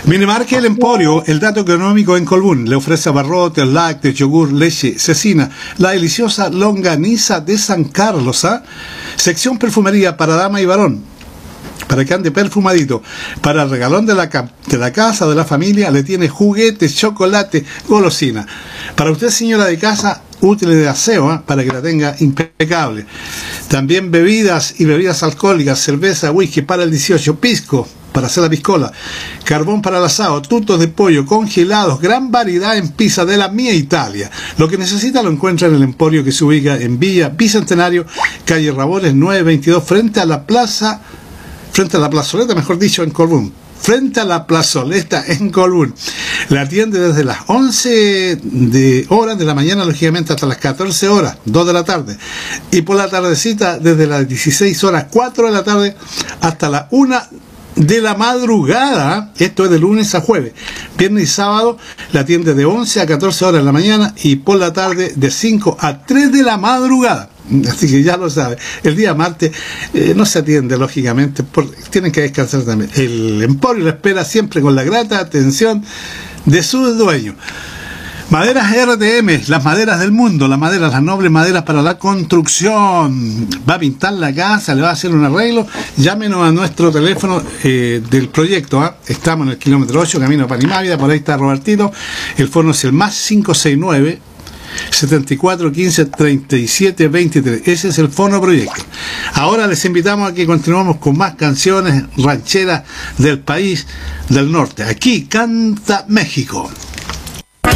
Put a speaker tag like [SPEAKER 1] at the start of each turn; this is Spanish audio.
[SPEAKER 1] Minimarket El Emporio, el dato económico en Colbún, le ofrece abarrotes, lácteos, yogur, leche, cecina, la deliciosa longaniza de San Carlos, sección perfumería para dama y varón, para que ande perfumadito. Para el regalón de la casa, de la familia, le tiene juguetes, chocolate, golosina. Para usted, señora de casa, útiles de aseo, para que la tenga impecable. También bebidas y bebidas alcohólicas, cerveza, whisky para el 18, pisco para hacer la piscola, carbón para el asado, tutos de pollo, congelados, gran variedad en pizza de la mía Italia. Lo que necesita lo encuentra en el Emporio, que se ubica en Villa Bicentenario, calle Rabones 922, frente a la plazoleta, mejor dicho, en Colbún. Frente a la plazoleta en Colbún. La atiende desde las 11 horas de la mañana, lógicamente, hasta las 14 horas, 2 de la tarde. Y por la tardecita, desde las 16 horas, 4 de la tarde, hasta la 1 de la madrugada. Esto es de lunes a jueves. Viernes y sábado la atiende de 11 a 14 horas de la mañana y por la tarde de 5 a 3 de la madrugada. Así que ya lo sabe. El día martes no se atiende, lógicamente, porque tienen que descansar también. El Emporio lo espera siempre con la grata atención de sus dueños. Maderas RTM, las maderas del mundo, las nobles maderas para la construcción. Va a pintar la casa, le va a hacer un arreglo. Llámenos a nuestro teléfono del proyecto. Estamos en el kilómetro 8, camino a Panimávida, por ahí está Robertito. El fono es el más 569 74 15 37 23. Ese es el fono proyecto. Ahora les invitamos a que continuemos con más canciones rancheras del país del norte. Aquí canta México.